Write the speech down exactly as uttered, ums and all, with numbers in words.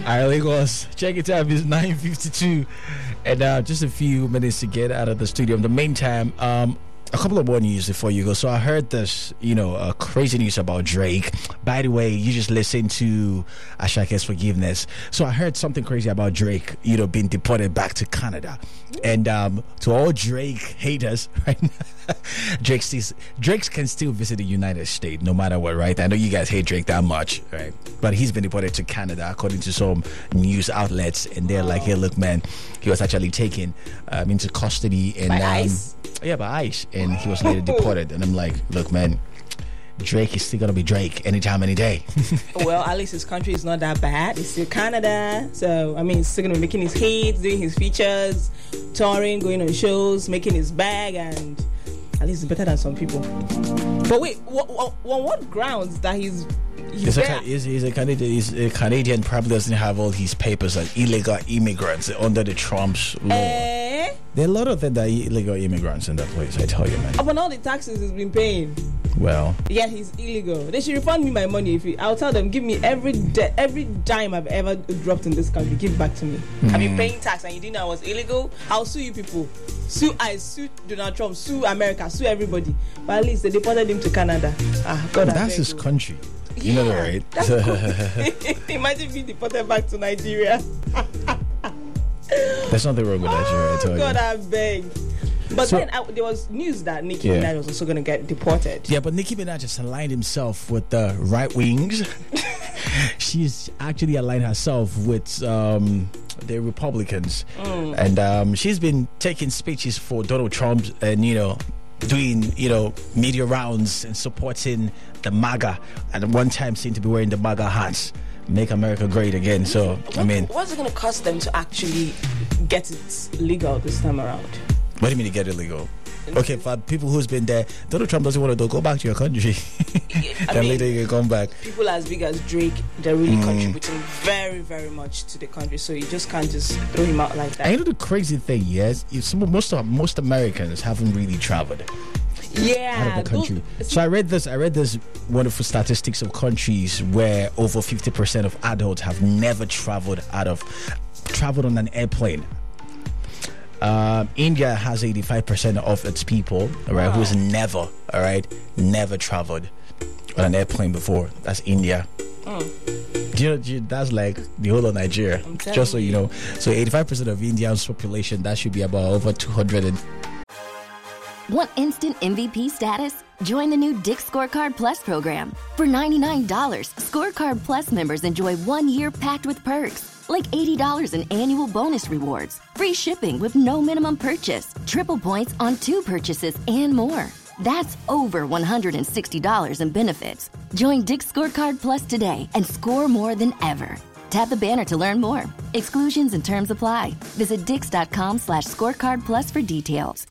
Alright, Lagos. Check it out. It's nine fifty-two, and uh, just a few minutes to get out of the studio. In the meantime, um, a couple of more news before you go. So I heard this, you know, uh, crazy news about Drake. By the way, you just listened to Ashake's Forgiveness. So I heard something crazy about Drake, you know, being deported back to Canada. And um, to all Drake haters, right now, Drake, still, Drake can still visit the United States no matter what, right? I know you guys hate Drake that much, right? But he's been deported to Canada, according to some news outlets. And they're like, hey, look, man, he was actually taken um, into custody. And, by um, ICE? Yeah, by ICE. And he was later deported. And I'm like, look, man, Drake is still gonna be Drake anytime, any day. Well, at least his country is not that bad. It's still Canada, so I mean, he's still gonna be making his hits, doing his features, touring, going on shows, making his bag, and at least it's better than some people. But wait, what, what, what grounds that he's he's, he's, a, he's, he's, a Canadian, he's a Canadian, probably doesn't have all his papers as illegal immigrants under the Trump's law. Eh? There are a lot of them that are illegal immigrants in that place, I tell you, man. Upon all the taxes he's been paying. Well, yeah, he's illegal. They should refund me my money. If he, I'll tell them, give me every de- every dime I've ever dropped in this country, give back to me. Mm. I've been paying tax and you didn't know I was illegal. I'll sue you people. Sue I sue Donald Trump, sue America, sue everybody. But at least they deported him to Canada. Ah, God, that's his go. country. You yeah, know that, right? That's cool. Imagine being deported back to Nigeria. There's nothing wrong with Nigeria, I tell God, you. I beg. But so, then I, there was news that Nicki yeah. Minaj was also going to get deported. Yeah, but Nicki Minaj just aligned himself with the right wings. She's actually aligned herself with um, the Republicans. Mm. And um, she's been taking speeches for Donald Trump and, you know, doing, you know, media rounds and supporting the MAGA. And at one time seemed to be wearing the MAGA hats. Make America great again. So, what, I mean... What's it going to cost them to actually get it legal this time around? What do you mean to get illegal? Okay, for people who's been there, Donald Trump doesn't want to go back to your country. Then mean, later you can come back. People as big as Drake, they're really mm. contributing very, very much to the country. So you just can't just throw him out like that. And you know the crazy thing, yes, some most of most Americans haven't really traveled. Yeah, out of the country. Those, so I read this. I read this wonderful statistics of countries where over fifty percent of adults have never traveled out of traveled on an airplane. Um, India has eighty-five percent of its people, all right, wow. who's never, all right, never traveled on an airplane before. That's India. Mm. Do you know, do you, that's like the whole of Nigeria. Just so you know. So eighty-five percent of India's population, that should be about over two hundred. And Want instant M V P status? Join the new Dick's Scorecard Plus program. For ninety-nine dollars, Scorecard Plus members enjoy one year packed with perks. Like eighty dollars in annual bonus rewards, free shipping with no minimum purchase, triple points on two purchases, and more. That's over one hundred sixty dollars in benefits. Join Dick's Scorecard Plus today and score more than ever. Tap the banner to learn more. Exclusions and terms apply. Visit dix.com slash scorecard plus for details.